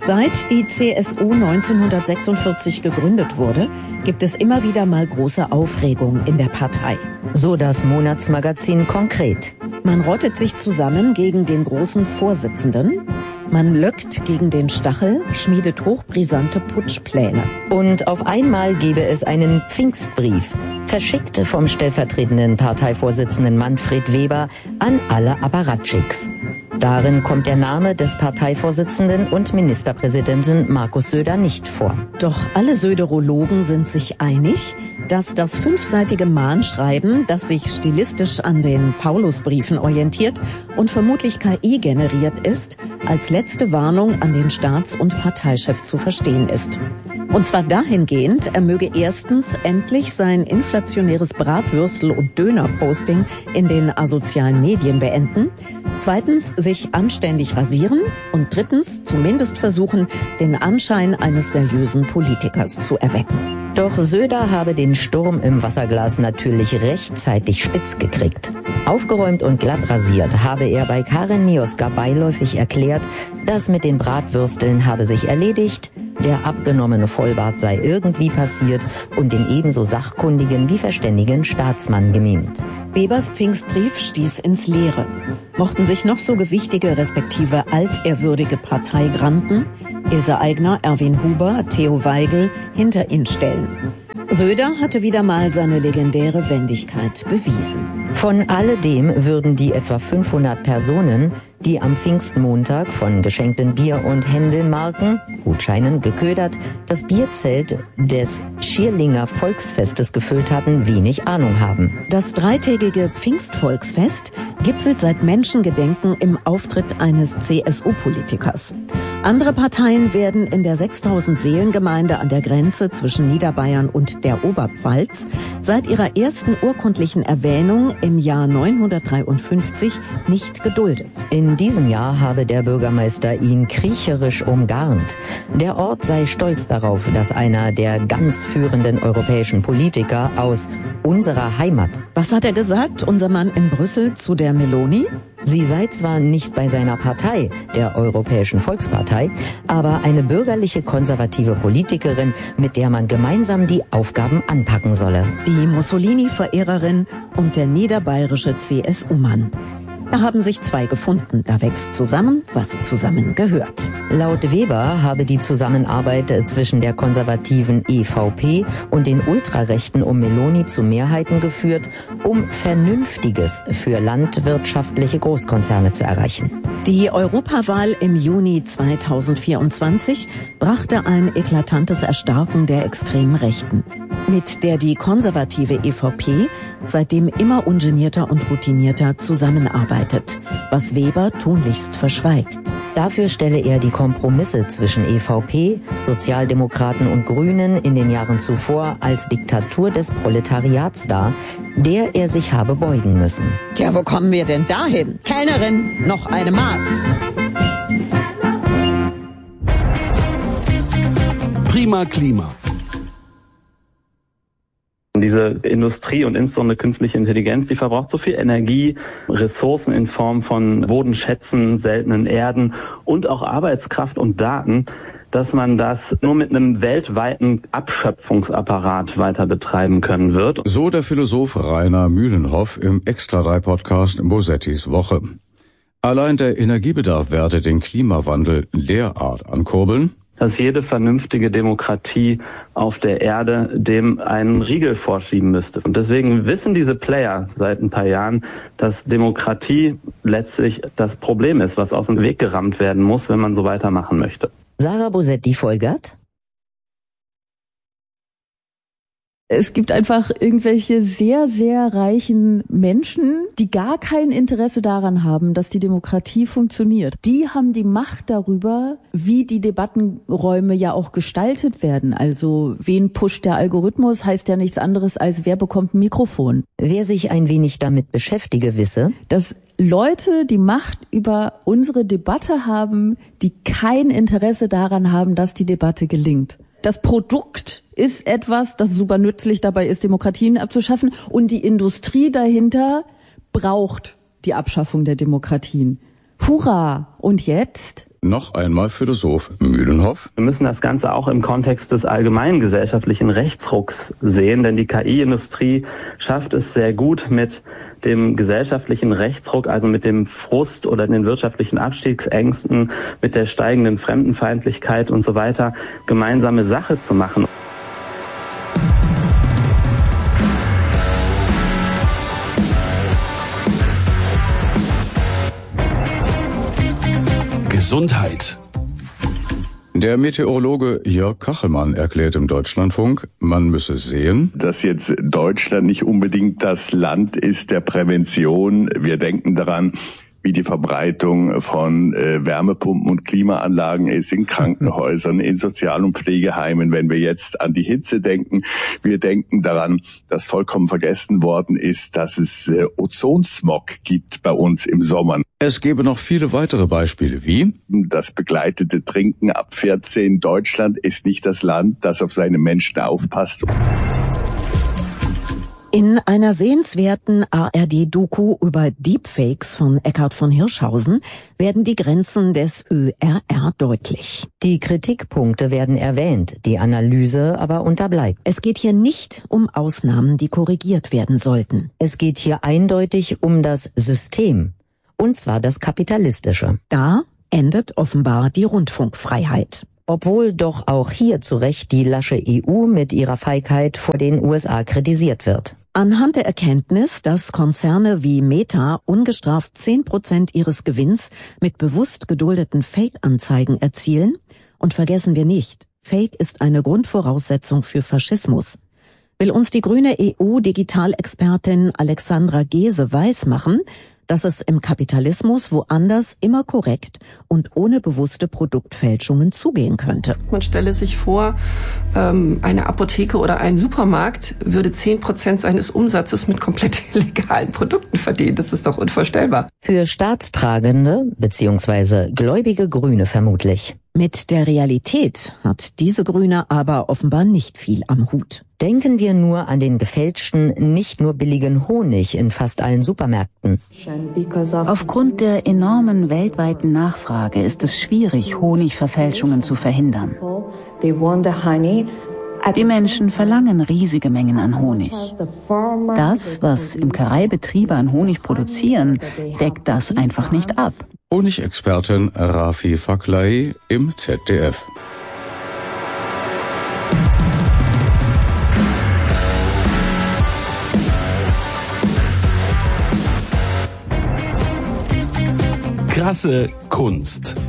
Seit die CSU 1946 gegründet wurde, gibt es immer wieder mal große Aufregung in der Partei. So das Monatsmagazin Konkret. Man rottet sich zusammen gegen den großen Vorsitzenden, man löckt gegen den Stachel, schmiedet hochbrisante Putschpläne. Und auf einmal gebe es einen Pfingstbrief, verschickt vom stellvertretenden Parteivorsitzenden Manfred Weber an alle Apparatschicks. Darin kommt der Name des Parteivorsitzenden und Ministerpräsidenten Markus Söder nicht vor. Doch alle Söderologen sind sich einig, dass das 5-seitige Mahnschreiben, das sich stilistisch an den Paulusbriefen orientiert und vermutlich KI generiert ist, als letzte Warnung an den Staats- und Parteichef zu verstehen ist. Und zwar dahingehend, er möge erstens endlich sein inflationäres Bratwürstel- und Döner-Posting in den asozialen Medien beenden, zweitens sich anständig rasieren und drittens zumindest versuchen, den Anschein eines seriösen Politikers zu erwecken. Doch Söder habe den Sturm im Wasserglas natürlich rechtzeitig spitz gekriegt. Aufgeräumt und glatt rasiert habe er bei Karin Mioska beiläufig erklärt, das mit den Bratwürsteln habe sich erledigt, der abgenommene Vollbart sei irgendwie passiert und dem ebenso sachkundigen wie verständigen Staatsmann gemimt. Webers Pfingstbrief stieß ins Leere. Mochten sich noch so gewichtige respektive altehrwürdige Parteigranten, Ilse Aigner, Erwin Huber, Theo Weigel, hinter ihn stellen. Söder hatte wieder mal seine legendäre Wendigkeit bewiesen. Von alledem würden die etwa 500 Personen, die am Pfingstmontag von geschenkten Bier- und Händelmarken, Gutscheinen geködert, das Bierzelt des Schierlinger Volksfestes gefüllt hatten, wenig Ahnung haben. Das dreitägige Pfingstvolksfest gipfelt seit Menschengedenken im Auftritt eines CSU-Politikers. Andere Parteien werden in der 6000-Seelen-Gemeinde an der Grenze zwischen Niederbayern und der Oberpfalz seit ihrer ersten urkundlichen Erwähnung im Jahr 953 nicht geduldet. In diesem Jahr habe der Bürgermeister ihn kriecherisch umgarnt. Der Ort sei stolz darauf, dass einer der ganz führenden europäischen Politiker aus unserer Heimat. Was hat er gesagt, unser Mann in Brüssel, zu der Meloni? Sie sei zwar nicht bei seiner Partei, der Europäischen Volkspartei, aber eine bürgerliche konservative Politikerin, mit der man gemeinsam die Aufgaben anpacken solle. Die Mussolini-Verehrerin und der niederbayerische CSU-Mann. Da haben sich zwei gefunden. Da wächst zusammen, was zusammen gehört. Laut Weber habe die Zusammenarbeit zwischen der konservativen EVP und den Ultrarechten um Meloni zu Mehrheiten geführt, um Vernünftiges für landwirtschaftliche Großkonzerne zu erreichen. Die Europawahl im Juni 2024 brachte ein eklatantes Erstarken der extremen Rechten, mit der die konservative EVP seitdem immer ungenierter und routinierter zusammenarbeitet, was Weber tunlichst verschweigt. Dafür stelle er die Kompromisse zwischen EVP, Sozialdemokraten und Grünen in den Jahren zuvor als Diktatur des Proletariats dar, der er sich habe beugen müssen. Tja, wo kommen wir denn dahin? Kellnerin, noch eine Maß. Prima Klima. Diese Industrie und insbesondere künstliche Intelligenz, die verbraucht so viel Energie, Ressourcen in Form von Bodenschätzen, seltenen Erden und auch Arbeitskraft und Daten, dass man das nur mit einem weltweiten Abschöpfungsapparat weiter betreiben können wird. So der Philosoph Rainer Mühlenhoff im Extra-3-Podcast Bosettis Woche. Allein der Energiebedarf werde den Klimawandel derart ankurbeln, dass jede vernünftige Demokratie auf der Erde dem einen Riegel vorschieben müsste. Und deswegen wissen diese Player seit ein paar Jahren, dass Demokratie letztlich das Problem ist, was aus dem Weg gerammt werden muss, wenn man so weitermachen möchte. Sarah Bosetti folgert: Es gibt einfach irgendwelche sehr, sehr reichen Menschen, die gar kein Interesse daran haben, dass die Demokratie funktioniert. Die haben die Macht darüber, wie die Debattenräume ja auch gestaltet werden. Also wen pusht der Algorithmus, heißt ja nichts anderes als wer bekommt ein Mikrofon. Wer sich ein wenig damit beschäftige, wisse, dass Leute die Macht über unsere Debatte haben, die kein Interesse daran haben, dass die Debatte gelingt. Das Produkt ist etwas, das super nützlich dabei ist, Demokratien abzuschaffen. Und die Industrie dahinter braucht die Abschaffung der Demokratien. Hurra! Und jetzt? Noch einmal Philosoph Mühlenhoff. Wir müssen das Ganze auch im Kontext des allgemeinen gesellschaftlichen Rechtsrucks sehen, denn die KI-Industrie schafft es sehr gut, mit dem gesellschaftlichen Rechtsruck, also mit dem Frust oder den wirtschaftlichen Abstiegsängsten, mit der steigenden Fremdenfeindlichkeit und so weiter, gemeinsame Sache zu machen. Gesundheit. Der Meteorologe Jörg Kachelmann erklärt im Deutschlandfunk, man müsse sehen, dass jetzt Deutschland nicht unbedingt das Land ist der Prävention. Wir denken daran, wie die Verbreitung von Wärmepumpen und Klimaanlagen ist in Krankenhäusern, in Sozial- und Pflegeheimen. Wenn wir jetzt an die Hitze denken, wir denken daran, dass vollkommen vergessen worden ist, dass es Ozonsmog gibt bei uns im Sommer. Es gäbe noch viele weitere Beispiele wie das begleitete Trinken ab 14. Deutschland ist nicht das Land, das auf seine Menschen aufpasst. In einer sehenswerten ARD-Doku über Deepfakes von Eckhard von Hirschhausen werden die Grenzen des ÖRR deutlich. Die Kritikpunkte werden erwähnt, die Analyse aber unterbleibt. Es geht hier nicht um Ausnahmen, die korrigiert werden sollten. Es geht hier eindeutig um das System, und zwar das kapitalistische. Da endet offenbar die Rundfunkfreiheit. Obwohl doch auch hier zu Recht die lasche EU mit ihrer Feigheit vor den USA kritisiert wird. Anhand der Erkenntnis, dass Konzerne wie Meta ungestraft 10% ihres Gewinns mit bewusst geduldeten Fake-Anzeigen erzielen, und vergessen wir nicht, Fake ist eine Grundvoraussetzung für Faschismus, will uns die grüne EU-Digitalexpertin Alexandra Gese weismachen, dass es im Kapitalismus woanders immer korrekt und ohne bewusste Produktfälschungen zugehen könnte. Man stelle sich vor, eine Apotheke oder ein Supermarkt würde 10% seines Umsatzes mit komplett illegalen Produkten verdienen. Das ist doch unvorstellbar. Für staatstragende bzw. gläubige Grüne vermutlich. Mit der Realität hat diese Grüne aber offenbar nicht viel am Hut. Denken wir nur an den gefälschten, nicht nur billigen Honig in fast allen Supermärkten. Aufgrund der enormen weltweiten Nachfrage ist es schwierig, Honigverfälschungen zu verhindern. Die Menschen verlangen riesige Mengen an Honig. Das, was Imkereibetriebe an Honig produzieren, deckt das einfach nicht ab. Honigexpertin Rafi Faklai im ZDF. Krasse Kunst.